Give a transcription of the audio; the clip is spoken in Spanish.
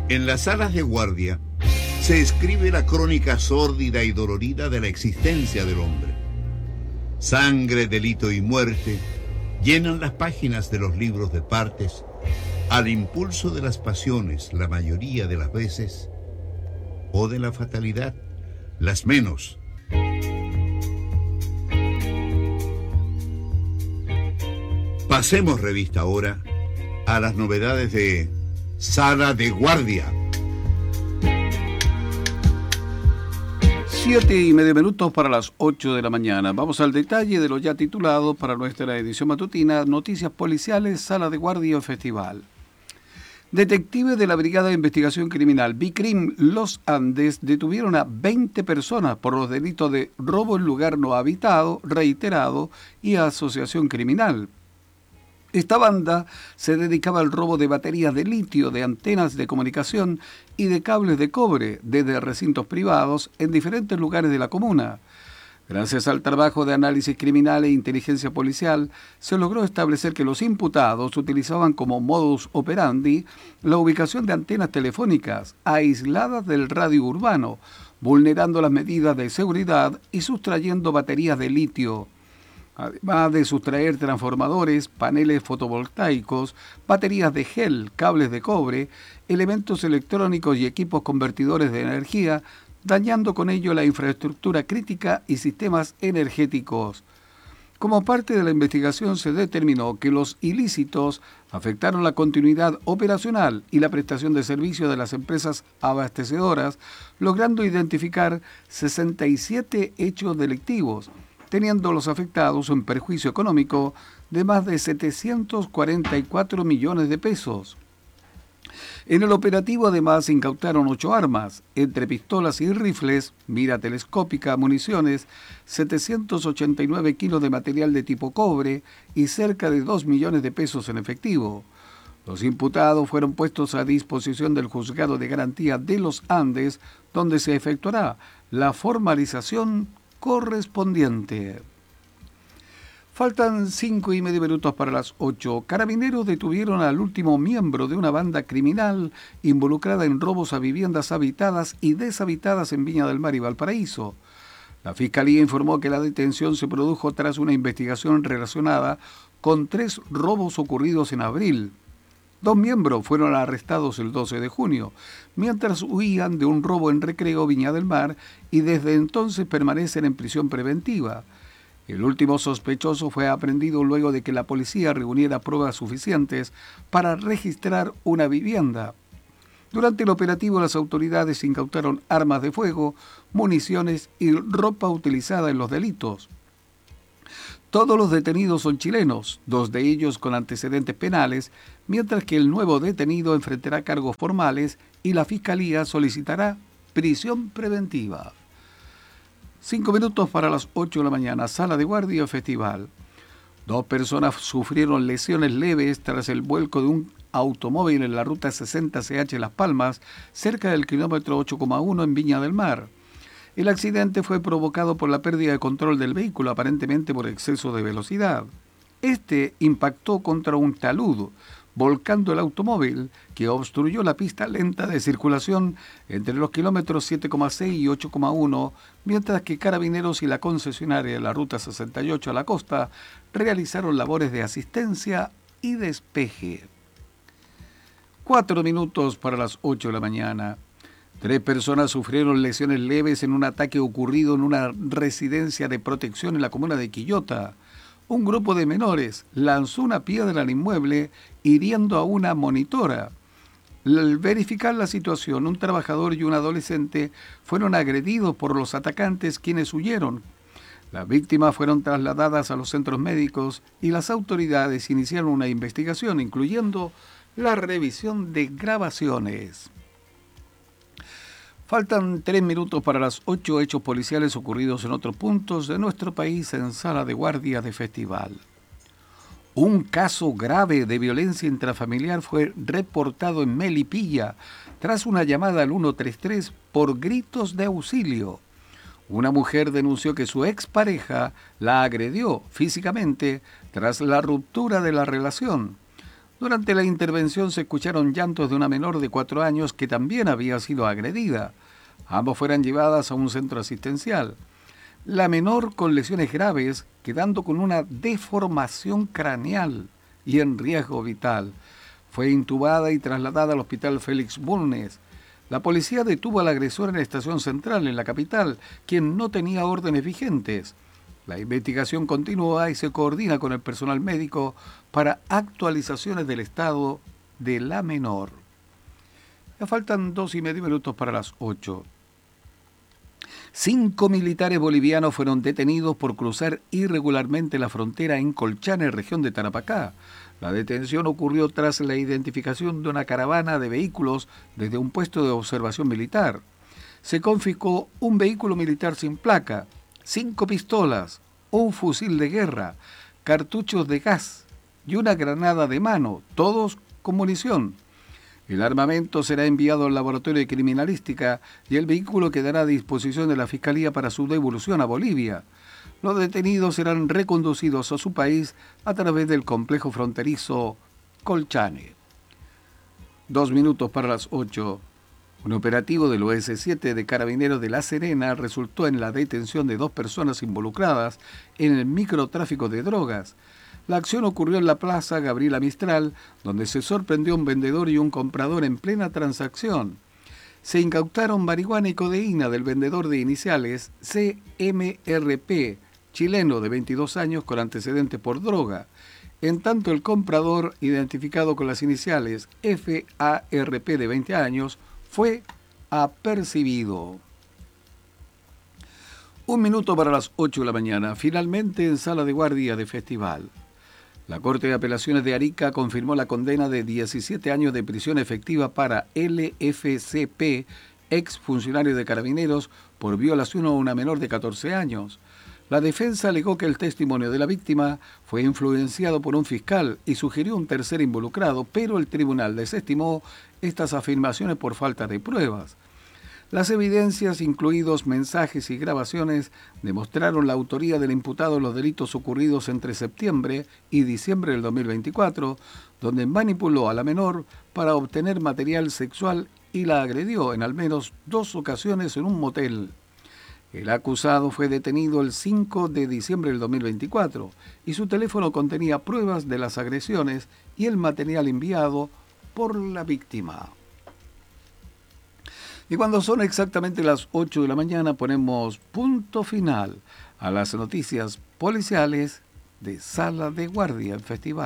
En las salas de guardia se escribe la crónica sórdida y dolorida de la existencia del hombre. Sangre, delito y muerte llenan las páginas de los libros de partes al impulso de las pasiones, la mayoría de las veces, o de la fatalidad, las menos. Pasemos revista ahora a las novedades de Sala de Guardia. 7:30 para las 8 de la mañana. Vamos al detalle de lo ya titulado para nuestra edición matutina: Noticias policiales, Sala de Guardia Festival. Detectives de la Brigada de Investigación Criminal BICRIM Los Andes detuvieron a 20 personas por los delitos de robo en lugar no habitado, reiterado y asociación criminal. Esta banda se dedicaba al robo de baterías de litio, de antenas de comunicación y de cables de cobre desde recintos privados en diferentes lugares de la comuna. Gracias al trabajo de análisis criminal e inteligencia policial, se logró establecer que los imputados utilizaban como modus operandi la ubicación de antenas telefónicas aisladas del radio urbano, vulnerando las medidas de seguridad y sustrayendo baterías de litio. Además de sustraer transformadores, paneles fotovoltaicos, baterías de gel, cables de cobre, elementos electrónicos y equipos convertidores de energía, dañando con ello la infraestructura crítica y sistemas energéticos. Como parte de la investigación se determinó que los ilícitos afectaron la continuidad operacional y la prestación de servicio de las empresas abastecedoras, logrando identificar 67 hechos delictivos, teniendo los afectados un perjuicio económico de más de 744 millones de pesos. En el operativo además incautaron 8 armas, entre pistolas y rifles, mira telescópica, municiones, 789 kilos de material de tipo cobre y cerca de 2 millones de pesos en efectivo. Los imputados fueron puestos a disposición del Juzgado de Garantía de Los Andes, donde se efectuará la formalización correspondiente. Faltan 5:30 para las 8. Carabineros detuvieron al último miembro de una banda criminal involucrada en robos a viviendas habitadas y deshabitadas en Viña del Mar y Valparaíso. La Fiscalía informó que la detención se produjo tras una investigación relacionada con 3 robos ocurridos en abril. 2 miembros fueron arrestados el 12 de junio, mientras huían de un robo en Recreo Viña del Mar y desde entonces permanecen en prisión preventiva. El último sospechoso fue aprehendido luego de que la policía reuniera pruebas suficientes para registrar una vivienda. Durante el operativo, las autoridades incautaron armas de fuego, municiones y ropa utilizada en los delitos. Todos los detenidos son chilenos, 2 de ellos con antecedentes penales, mientras que el nuevo detenido enfrentará cargos formales y la Fiscalía solicitará prisión preventiva. 5 para las 8 de la mañana, Sala de Guardia Festival. 2 personas sufrieron lesiones leves tras el vuelco de un automóvil en la ruta 60 CH Las Palmas, cerca del kilómetro 8,1 en Viña del Mar. El accidente fue provocado por la pérdida de control del vehículo, aparentemente por exceso de velocidad. Este impactó contra un talud, volcando el automóvil, que obstruyó la pista lenta de circulación entre los kilómetros 7,6 y 8,1, mientras que Carabineros y la concesionaria de la Ruta 68 a la costa realizaron labores de asistencia y despeje. 4 para las 8 de la mañana. 3 personas sufrieron lesiones leves en un ataque ocurrido en una residencia de protección en la comuna de Quillota. Un grupo de menores lanzó una piedra al inmueble, hiriendo a una monitora. Al verificar la situación, un trabajador y un adolescente fueron agredidos por los atacantes, quienes huyeron. Las víctimas fueron trasladadas a los centros médicos y las autoridades iniciaron una investigación, incluyendo la revisión de grabaciones. Faltan 3 para las 8, hechos policiales ocurridos en otros puntos de nuestro país en Sala de Guardia de Festival. Un caso grave de violencia intrafamiliar fue reportado en Melipilla tras una llamada al 133 por gritos de auxilio. Una mujer denunció que su expareja la agredió físicamente tras la ruptura de la relación. Durante la intervención se escucharon llantos de una menor de 4 años que también había sido agredida. Ambos fueron llevadas a un centro asistencial. La menor con lesiones graves, quedando con una deformación craneal y en riesgo vital. Fue intubada y trasladada al hospital Félix Bulnes. La policía detuvo al agresor en la estación central, en la capital, quien no tenía órdenes vigentes. La investigación continúa y se coordina con el personal médico para actualizaciones del estado de la menor. Ya faltan 2,5 minutos para las 8. 5 militares bolivianos fueron detenidos por cruzar irregularmente la frontera en Colchane, región de Tarapacá. La detención ocurrió tras la identificación de una caravana de vehículos desde un puesto de observación militar. Se confiscó un vehículo militar sin placa, 5 pistolas, un fusil de guerra, cartuchos de gas y una granada de mano, todos con munición. El armamento será enviado al laboratorio de criminalística y el vehículo quedará a disposición de la Fiscalía para su devolución a Bolivia. Los detenidos serán reconducidos a su país a través del complejo fronterizo Colchane. 2 minutos para las 8. Un operativo del OS-7 de Carabineros de La Serena resultó en la detención de 2 personas involucradas en el microtráfico de drogas. La acción ocurrió en la plaza Gabriela Mistral, donde se sorprendió un vendedor y un comprador en plena transacción. Se incautaron marihuana y codeína del vendedor de iniciales CMRP, chileno de 22 años con antecedentes por droga. En tanto, el comprador, identificado con las iniciales FARP de 20 años, fue apercibido. 1 minuto para las 8 de la mañana, finalmente en sala de guardia de festival. La Corte de Apelaciones de Arica confirmó la condena de 17 años de prisión efectiva para LFCP, ex funcionario de Carabineros, por violación a una menor de 14 años. La defensa alegó que el testimonio de la víctima fue influenciado por un fiscal y sugirió un tercer involucrado, pero el tribunal desestimó estas afirmaciones por falta de pruebas. Las evidencias, incluidos mensajes y grabaciones, demostraron la autoría del imputado en los delitos ocurridos entre septiembre y diciembre del 2024, donde manipuló a la menor para obtener material sexual y la agredió en al menos 2 ocasiones en un motel. El acusado fue detenido el 5 de diciembre del 2024 y su teléfono contenía pruebas de las agresiones y el material enviado por la víctima. Y cuando son exactamente las 8 de la mañana ponemos punto final a las noticias policiales de Sala de Guardia en Festival.